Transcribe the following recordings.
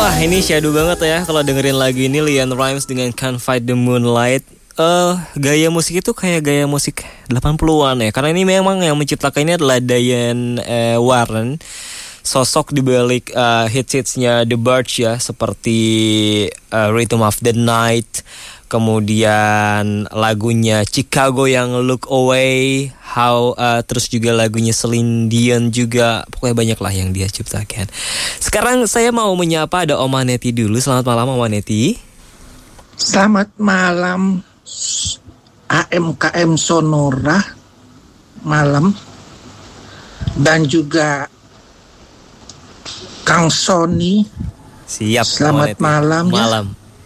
Wah, ini syahdu banget ya kalau dengerin lagu ini, LeAnn Rimes dengan Can't Fight the Moonlight. Gaya musik itu kayak gaya musik 80-an ya. Karena ini memang yang menciptakan ini adalah Diane Warren. Sosok di balik hits-hitsnya The Byrds ya, seperti Rhythm of the Night, kemudian lagunya Chicago yang Look Away, terus juga lagunya Celine Dion juga. Pokoknya banyak lah yang dia ciptakan. Sekarang saya mau menyapa ada Om Maneti dulu. Selamat malam Om Maneti. Selamat malam AMKM Sonora malam, dan juga Kang Sony. Siap. Selamat malam. Malam.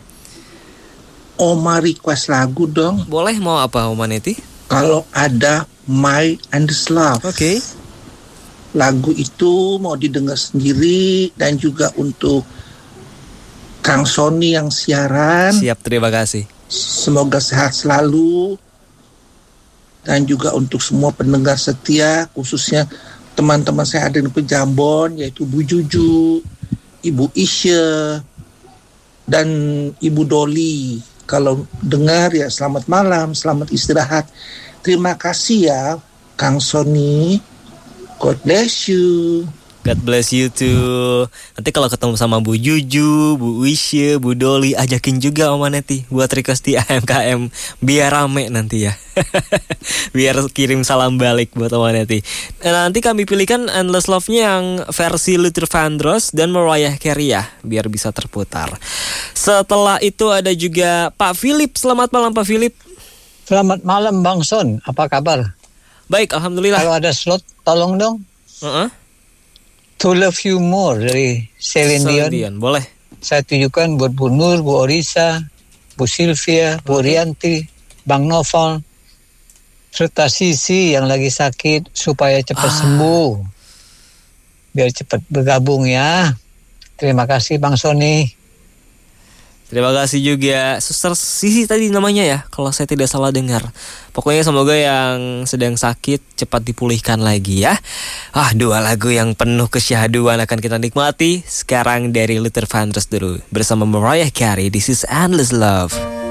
Oma request lagu dong. Boleh, mau apa Om Maneti? Kalau ada My Endless Love. Oke. Lagu itu mau didengar sendiri dan juga untuk Kang Sony yang siaran. Siap, terima kasih. Semoga sehat selalu. Dan juga untuk semua pendengar setia, khususnya teman-teman saya ada di Pejambon, yaitu Bu Juju, Ibu Isya, dan Ibu Doli. Kalau dengar ya selamat malam, selamat istirahat. Terima kasih ya Kang Sony. God bless you. God bless you too. Nanti kalau ketemu sama Bu Juju, Bu Wisya, Bu Doli, ajakin juga Om Maneti buat request di AMKM biar rame nanti ya. Biar kirim salam balik buat Om Maneti. Nanti kami pilihkan Endless Love-nya yang versi Luther Vandross dan Mariah Carey ya, biar bisa terputar. Setelah itu ada juga Pak Philip. Selamat malam Pak Philip. Selamat malam Bang Son, apa kabar? Baik, alhamdulillah. Kalau ada slot, tolong dong. To Love You More dari Celine Dion. Boleh. Saya tujukan buat Bu Nur, Bu Orisa, Bu Sylvia, Bu Rianti, Bang Novel, serta Sisi yang lagi sakit supaya cepat sembuh. Biar cepat bergabung ya. Terima kasih Bang Sony. Terima kasih juga Suster Sisi tadi namanya ya, kalau saya tidak salah dengar. Pokoknya semoga yang sedang sakit cepat dipulihkan lagi ya. Dua lagu yang penuh kesyahduan akan kita nikmati. Sekarang dari Luther Vandross dulu bersama Mariah Carey, This Is Endless Love.